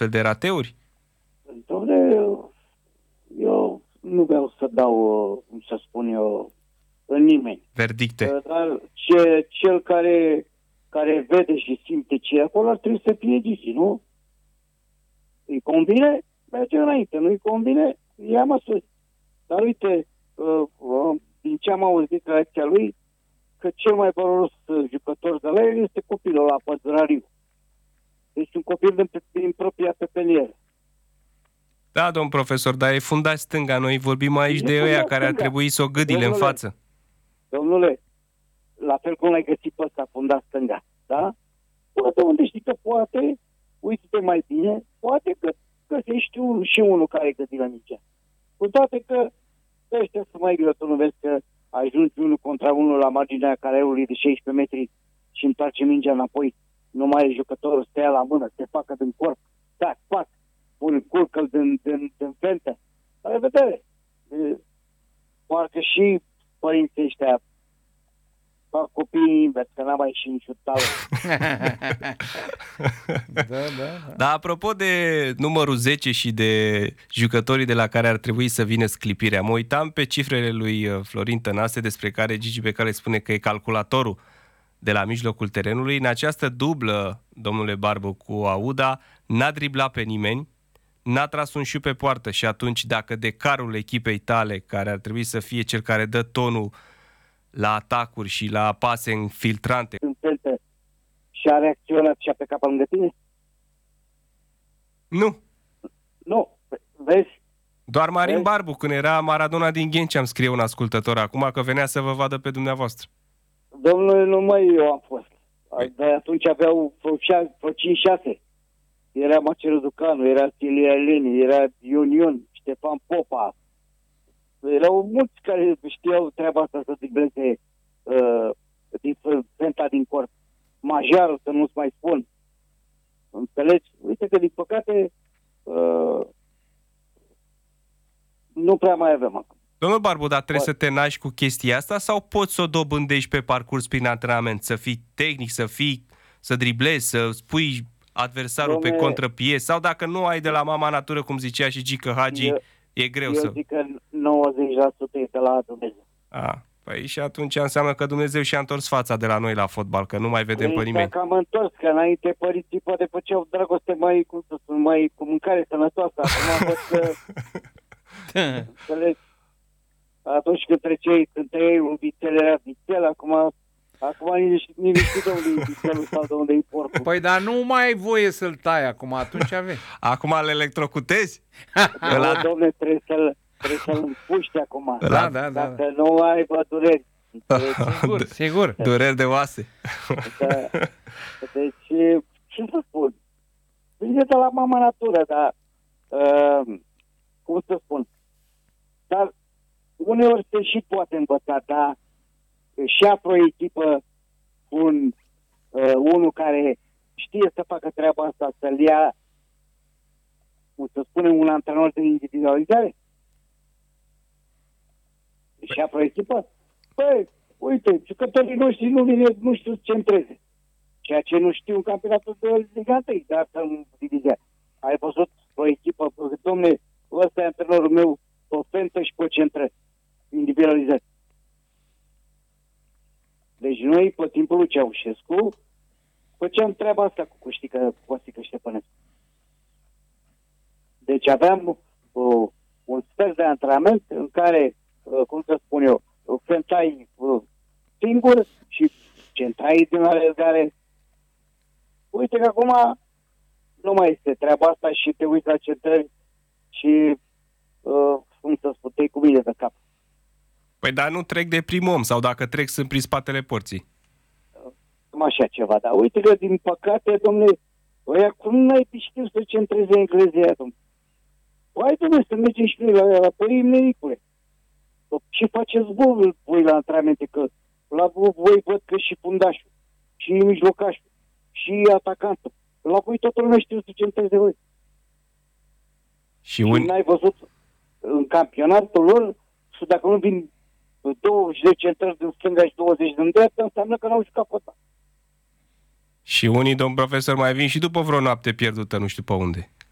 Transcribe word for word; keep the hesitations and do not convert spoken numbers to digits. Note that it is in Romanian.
astfel de rateuri? Dom'le, eu nu vreau să dau, cum să spun eu, în nimeni. Verdicte. Dar ce, cel care, care vede și simte ce e acolo ar trebui să fie Gigi, nu? Îi convine? Merge înainte. Nu-i convine? Ia măsuri. Dar uite, uh, uh, din ce am auzit reacția lui, că cel mai valoros jucător de la el este copilul la Păzărariu. Deci un copil din, din propria pepelieră. Da, domn profesor, dar e fundaș stânga. Noi vorbim aici E de ăia fundaș care ar stânga. trebui să o gâdile în Domnule, față. Domnule, la fel cum l-ai găsit pe ăsta fundaș stânga, da? Poate unde știi că poate, uite-te mai bine, poate că găsești un, și unul care e gândit la mingea. Cu toate că ăștia sunt mai greu, tu nu vezi că ajungi unul contra unul la marginea careului de șaisprezece metri și întoarce mingea înapoi, nu mai e jucătorul, stă la mână, se facă din corp, tac, pac, pune culcă-l din, din, din fentă. La revedere! E, parcă și părinții ăștia fac copiii invers, că n-am mai ieșit niciun talent. Da, da, da. Dar apropo de numărul zece și de jucătorii de la care ar trebui să vină sclipirea, mă uitam pe cifrele lui Florin Tănase, despre care Gigi Becali spune că e calculatorul de la mijlocul terenului. În această dublă, domnule Barbu, cu Auda, n-a driblat pe nimeni, n-a tras un șut pe poartă și atunci dacă decarul echipei tale, care ar trebui să fie cel care dă tonul la atacuri și la pase infiltrante, și a reacționat și a plecat pe lângă tine? Nu. Nu. Vezi? Doar Marin Vezi? Barbu, când era Maradona din Ghencea, îmi scrie un ascultător acum că venea să vă vadă pe dumneavoastră. Domnule, numai eu am fost. De atunci aveau cinci șase. Era Marcelo Ducanu, era Tilia Eleni, era Ion, Ștefan Popa. Erau mulți care știau treaba asta să dribleze uh, din fenta din corp. Majarul, să nu-ți mai spun. Înțelegi? Uite că, din păcate, uh, nu prea mai avem acum. Domnul Barbu, dar trebuie să te naști cu chestia asta sau poți să o dobândești pe parcurs prin antrenament? Să fii tehnic, să fii, să driblezi, să spui adversarul Dom'le, pe contrapie? Sau dacă nu ai de la mama natură, cum zicea și Gică Hagi, eu, e greu eu să... Eu zic că nouăzeci la sută e de la Dumnezeu. A, păi și atunci înseamnă că Dumnezeu și-a întors fața de la noi la fotbal, că nu mai vedem păi pe nimeni. Dacă am întors, că înainte părinții poate făceau dragoste mai, cum să spun, mai cu mâncare sănătoasă. Acum văd că... Înțelegi? Atunci când treceai, când tăiai un vițel, era vițel, acum... Acum nici nu știu de unde e vițelul sau de unde e porcul. Păi dar nu mai ai voie să-l tai acum, atunci aveți. Acum le electrocutezi? Ăla, dom'le, trebuie să-l, trebuie să-l împuști acum. Da, da, da. Dacă nu ai, bă, dureri. Sigur, sigur. Dureri de oase. Da. Deci, ce să spun? Vine de la mama natură, dar... Uh, cum să spun? Dar uneori se și poate învăța, dar și apro echipă un uh, unul care știe să facă treaba asta, să-l ia, cum să spunem, un antrenor de individualizare? Și apro echipă? Păi, uite, jucătorii noștri nu vine, nu știu să centreze. Ceea ce nu știu în campionatul de Liga unu, dar în divizia. Ai văzut o echipă, dom'le, ăsta e antrenorul meu, pe fentă și pe centră, individualizare. Deci noi, pe timpul lui Ceaușescu, făceam treaba asta cu Costică, Costică Ștepănescu. Deci aveam uh, un sfert de antrenament în care, uh, cum să spun eu, fentai uh, singur și centrai din alergare. Uite că acum nu mai este treaba asta și te uiți la centrări și, uh, cum să spun, te-ai cu mine de cap. Păi dar nu trec de prim om, sau dacă trec sunt prin spatele porții. Cum așa ceva, dar uite că din păcate, domnule, ăia cum n-ai știu să centreze englezia, domnule? Hai, domnule, să mergem și noi la, la părim nericule. Ce faceți voi, voi la antrenamente? Că la voi văd că și fundașul, și mijlocașul, și atacantul. La voi toată lumea știu să centreze voi. Și, și un... n-ai văzut în campionatul lor, și dacă nu vin douăzeci de centrări din stânga și douăzeci din dreapta, înseamnă că n-au jucat pe ăsta. Și unii, domn profesor, mai vin și după vreo noapte pierdută, nu știu pe unde.